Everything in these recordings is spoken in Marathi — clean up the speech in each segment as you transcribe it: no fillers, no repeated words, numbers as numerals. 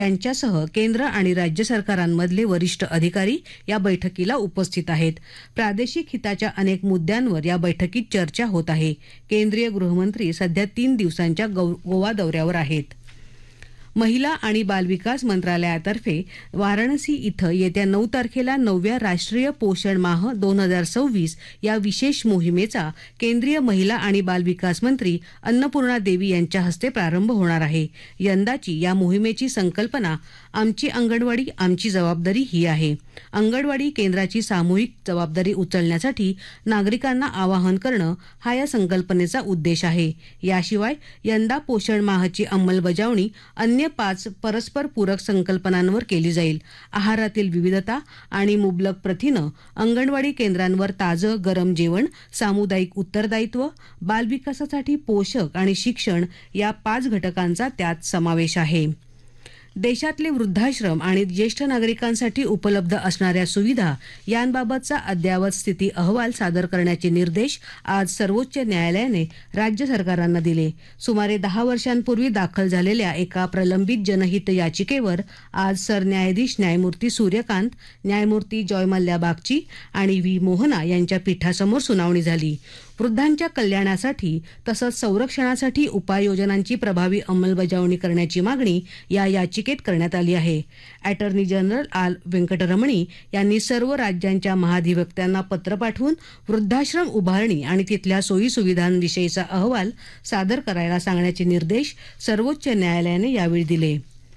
यांच्यासह केंद्र आणि राज्य सरकारांमधले वरिष्ठ अधिकारी या बैठकीला उपस्थित आहेत. प्रादेशिक हिताच्या अनेक मुद्द्यांवर या बैठकीत चर्चा होत आहे. केंद्रीय गृहमंत्री सध्या 3 दिवसांच्या गोवा दौऱ्यावर आहेत. महिला आणि बालविकास मंत्रालयातर्फे वाराणसी इथं येत्या 9 तारखेला 9व्या राष्ट्रीय पोषण माह 2026 या विशेष मोहिमेचा केंद्रीय महिला आणि बालविकास मंत्री अन्नपूर्णा देवी यांच्या हस्ते प्रारंभ होणार आहे. यंदाची या मोहिमेची संकल्पना आमची अंगणवाडी आमची जबाबदारी ही आहे. अंगणवाडी केंद्राची सामूहिक जबाबदारी उचलण्यासाठी नागरिकांना आवाहन करणं हा या संकल्पनेचा उद्देश आहे. याशिवाय यंदा पोषण माहची अंमलबजावणी अन्य 5 परस्पर पूरक संकल्पनांवर केली जाईल. आहारातील विविधता आणि मुबलक प्रथिनं, अंगणवाडी केंद्रांवर ताजं गरम जेवण, सामुदायिक उत्तरदायित्व, बालविकासासाठी पोषक आणि शिक्षण या 5 घटकांचा त्यात समावेश आहे. देशातले वृद्धाश्रम आणि ज्येष्ठ नागरिकांसाठी उपलब्ध असणाऱ्या सुविधा यांबाबतचा अद्ययावत स्थिती अहवाल सादर करण्याचे निर्देश आज सर्वोच्च न्यायालयाने राज्य सरकारांना दिले. सुमारे 10 वर्षांपूर्वी दाखल झालेल्या एका प्रलंबित जनहित याचिकेवर आज सरन्यायाधीश न्यायमूर्ती सूर्यकांत, न्यायमूर्ती जॉयमल्ल्या बागची आणि व्ही मोहना यांच्या पीठासमोर सुनावणी झाली. वृद्धांच्या कल्याणासाठी तसंच संरक्षणासाठी उपाययोजनांची प्रभावी अंमलबजावणी करण्याची मागणी या याचिकेत करण्यात आली आहे. अॅटर्नी जनरल आर व्यंकटरमणी यांनी सर्व राज्यांच्या महाधिवक्त्यांना पत्र पाठवून वृद्धाश्रम उभारणी आणि तिथल्या सोयीसुविधांविषयीचा अहवाल सादर करायला सांगण्याचे निर्देश सर्वोच्च न्यायालयाने यावेळी दिले.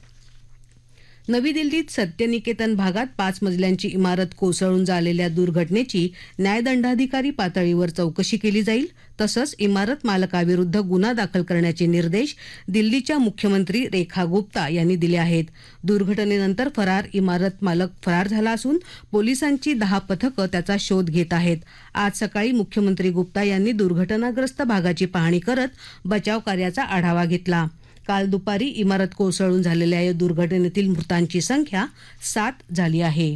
नवी दिल्लीत सत्यनिकेतन भागात 5 मजल्यांची इमारत कोसळून झालेल्या दुर्घटनेची न्यायदंडाधिकारी पातळीवर चौकशी केली जाईल. तसंच इमारत मालकाविरुद्ध गुन्हा दाखल करण्याचे निर्देश दिल्लीच्या मुख्यमंत्री रेखा गुप्ता यांनी दिले आहेत. दुर्घटनेनंतर फरार इमारत मालक फरार झाला असून पोलिसांची 10 पथकं त्याचा शोध घेत आहेत. आज सकाळी मुख्यमंत्री गुप्ता यांनी दुर्घटनाग्रस्त भागाची पाहणी करत बचाव कार्याचा आढावा घेतला. काल दुपारी इमारत कोसळून झालेल्या या दुर्घटनेतील मृतांची संख्या 7 झाली आहे.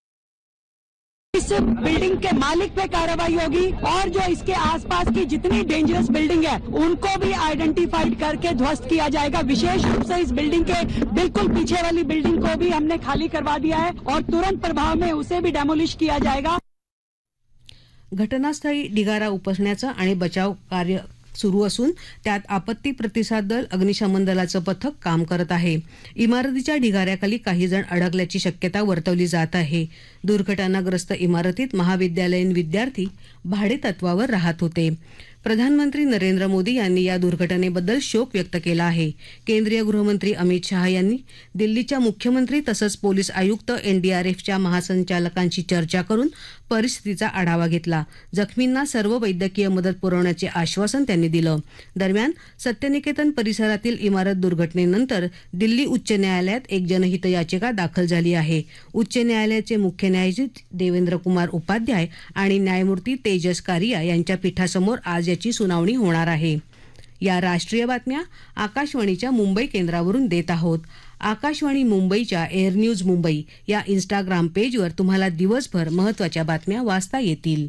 इस बिल्डिंग के मालिक पे कार्रवाई होगी और जो इसके आसपास की जितनी डेंजरस बिल्डिंग है उनको भी आइडेंटिफाइड करके ध्वस्त किया जाएगा. विशेष रूप से इस बिल्डिंग के बिल्कुल पीछे वाली बिल्डिंग को भी हमने खाली करवा दिया है और तुरंत प्रभाव में उसे भी डेमोलिश किया जाएगा. घटनास्थळी ढिगारा उपसण्याचं आणि बचाव कार्य सुरू असून त्यात आपत्ती प्रतिसाद दल, अग्निशमन दलाचं पथक काम करत आहे. इमारतीच्या ढिगाऱ्याखाली काही जण अडकल्याची शक्यता वर्तवली जात आहे. दुर्घटनाग्रस्त इमारतीत महाविद्यालयीन विद्यार्थी भाडेतत्वावर राहत होते. प्रधानमंत्री नरेंद्र मोदी यांनी या दुर्घटनेबद्दल शोक व्यक्त केला आहे. केंद्रीय गृहमंत्री अमित शहा यांनी दिल्लीच्या मुख्यमंत्री तसंच पोलीस आयुक्त, एनडीआरएफच्या महासंचालकांशी चर्चा करून परिस्थितीचा आढावा घेतला. जखमींना सर्व वैद्यकीय मदत पुरवण्याचे आश्वासन त्यांनी दिलं. दरम्यान सत्यनिकेतन परिसरातील इमारत दुर्घटनेनंतर दिल्ली उच्च न्यायालयात एक जनहित याचिका दाखल झाली आहे. उच्च न्यायालयाचे मुख्य न्यायाधीश देवेंद्र कुमार उपाध्याय आणि न्यायमूर्ती तेजस कारिया यांच्या पीठासमोर आज याची सुनावणी होणार आहे. या राष्ट्रीय बातम्या आकाशवाणीच्या मुंबई केंद्रावरून देत आहोत. आकाशवाणी मुंबईच्या एअर न्यूज मुंबई या इंस्टाग्राम पेजवर तुम्हाला दिवसभर महत्त्वाच्या बातम्या वाचता येतील.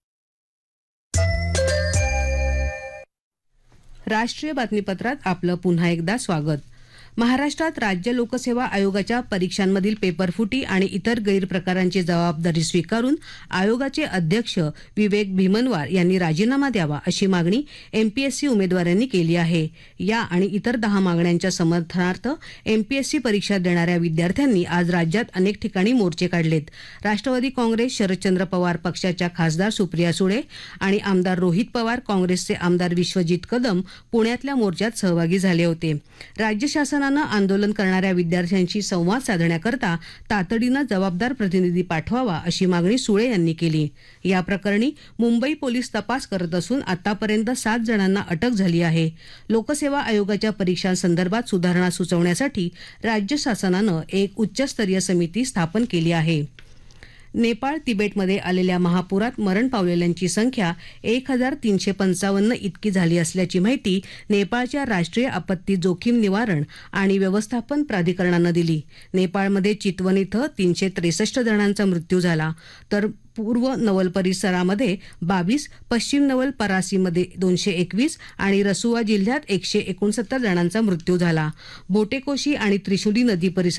राष्ट्रीय बातमीपत्रात आपलं पुन्हा एकदा स्वागत. महाराष्ट्रात राज्य लोकसेवा आयोगाच्या परीक्षांमधील पेपरफुटी आणि इतर गैरप्रकारांची जबाबदारी स्वीकारून आयोगाचे अध्यक्ष विवेक भीमनवार यांनी राजीनामा द्यावा अशी मागणी एमपीएससी उमेदवारांनी केली आहे. या आणि इतर 10 मागण्यांच्या समर्थनार्थ एमपीएससी परीक्षा देणाऱ्या विद्यार्थ्यांनी आज राज्यात अनेक ठिकाणी मोर्चे काढलेत. राष्ट्रवादी काँग्रेस, शरदचंद्र पवार पक्षाच्या खासदार सुप्रिया सुळे आणि आमदार रोहित पवार, काँग्रेसचे आमदार विश्वजित कदम पुण्यातल्या मोर्चात सहभागी झाले होते. राज्य शासन आंदोलन करणाऱ्या विद्यार्थ्यांशी संवाद साधण्याकरता तातडीनं जबाबदार प्रतिनिधी पाठवावा अशी मागणी सुळे यांनी केली. या प्रकरणी मुंबई पोलीस तपास करत असून आतापर्यंत 7 जणांना अटक झाली आहे. लोकसेवा आयोगाच्या परीक्षांसंदर्भात सुधारणा सुचवण्यासाठी राज्य शासनानं एक उच्चस्तरीय समिती स्थापन केली आहे. नेपाळ तिबेटमध्ये आलेल्या महापुरात मरण पावलेल्यांची संख्या 1355 इतकी झाली असल्याची माहिती नेपाळच्या राष्ट्रीय आपत्ती जोखीम निवारण आणि व्यवस्थापन प्राधिकरणानं दिली. नेपाळमध्ये चितवन इथं 363 जणांचा मृत्यू झाला, तर पूर्व नवल परिसरामध्ये 22, पश्चिम नवल परासीमध्ये 221 आणि रसुआ जिल्ह्यात 169 जणांचा मृत्यू झाला. बोटेकोशी आणि त्रिशुली नदी परिसर